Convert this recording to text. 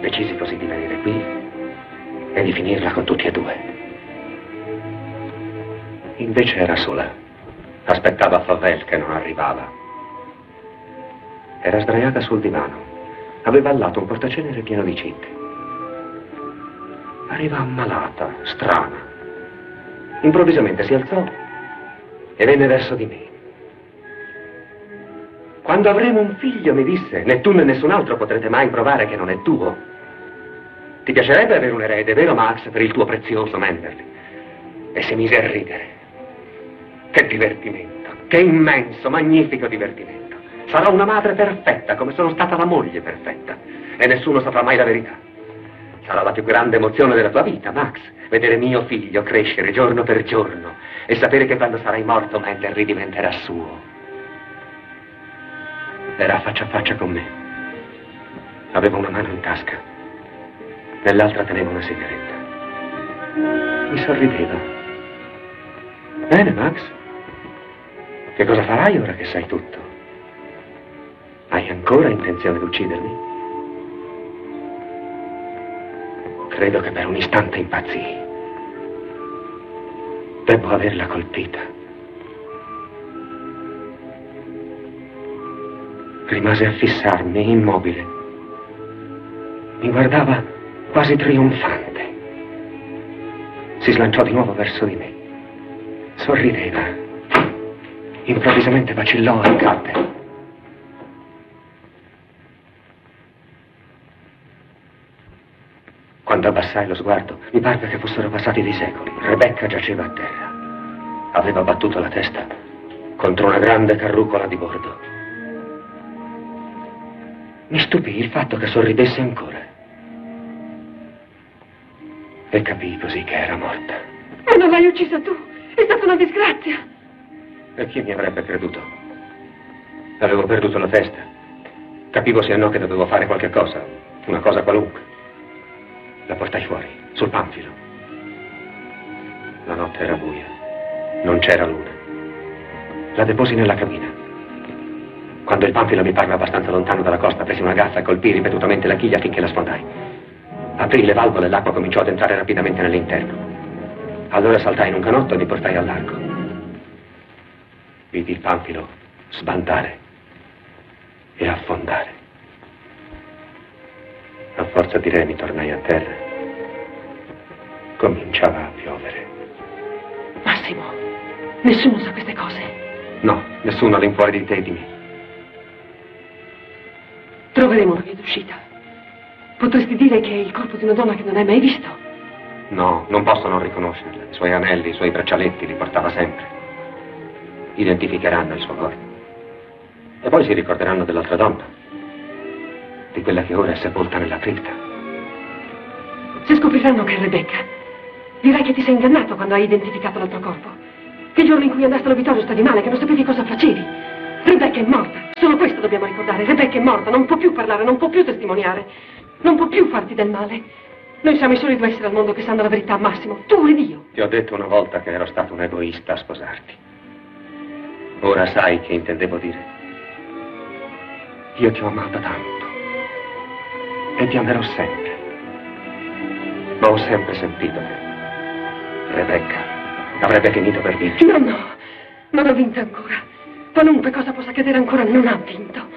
decisi così di venire qui e di finirla con tutti e due. Invece era sola. Aspettava Fauvel che non arrivava. Era sdraiata sul divano. Aveva al lato un portacenere pieno di cicche. Pareva ammalata, strana. Improvvisamente si alzò e venne verso di me. Quando avremo un figlio, mi disse, né tu né nessun altro potrete mai provare che non è tuo. Ti piacerebbe avere un erede, vero Max, per il tuo prezioso Manderly? E si mise a ridere. Che divertimento, che immenso, magnifico divertimento. Sarò una madre perfetta, come sono stata la moglie perfetta. E nessuno saprà mai la verità. Sarà la più grande emozione della tua vita, Max, vedere mio figlio crescere giorno per giorno e sapere che quando sarai morto Manderly diventerà suo. Era faccia a faccia con me. Aveva una mano in tasca. Nell'altra teneva una sigaretta. Mi sorrideva. Bene, Max. Che cosa farai ora che sai tutto? Hai ancora intenzione di uccidermi? Credo che per un istante impazzii. Devo averla colpita. Rimase a fissarmi, immobile. Mi guardava quasi trionfante. Si slanciò di nuovo verso di me. Sorrideva. Improvvisamente vacillò e cadde. Quando abbassai lo sguardo, mi parve che fossero passati dei secoli. Rebecca giaceva a terra. Aveva battuto la testa contro una grande carrucola di bordo. Mi stupì il fatto che sorridesse ancora. E capii così che era morta. Ma non l'hai uccisa tu! È stata una disgrazia! E chi mi avrebbe creduto? Avevo perduto la testa. Capivo sì e no che dovevo fare qualche cosa, una cosa qualunque. La portai fuori, sul panfilo. La notte era buia, non c'era luna. La deposi nella cabina. Quando il panfilo mi parve abbastanza lontano dalla costa, presi una gaffa e colpii ripetutamente la chiglia finché la sfondai. Aprì le valvole e l'acqua cominciò ad entrare rapidamente nell'interno. Allora saltai in un canotto e mi portai al largo. Vidi il panfilo sbandare e affondare. A forza di remi tornai a terra. Cominciava a piovere. Massimo, nessuno sa queste cose. No, nessuno all'infuori di te e di me. Troveremo una via d'uscita. Potresti dire che è il corpo di una donna che non hai mai visto? No, non posso non riconoscerla. I suoi anelli, i suoi braccialetti li portava sempre. Identificheranno il suo corpo. E poi si ricorderanno dell'altra donna. Di quella che ora è sepolta nella cripta. Se scopriranno che è Rebecca, dirai che ti sei ingannato quando hai identificato l'altro corpo. Che il giorno in cui andaste all'obitorio stavi male, che non sapevi cosa facevi. Rebecca è morta. Solo questo dobbiamo ricordare. Rebecca è morta, non può più parlare, non può più testimoniare. Non può più farti del male. Noi siamo i soli due esseri al mondo che sanno la verità, Massimo. Tu ed io. Ti ho detto una volta che ero stato un egoista a sposarti. Ora sai che intendevo dire. Io ti ho amata tanto. E ti amerò sempre. Ma ho sempre sentito che Rebecca avrebbe finito per vincere. No, non ha vinto ancora. Qualunque cosa possa accadere ancora, non ha vinto.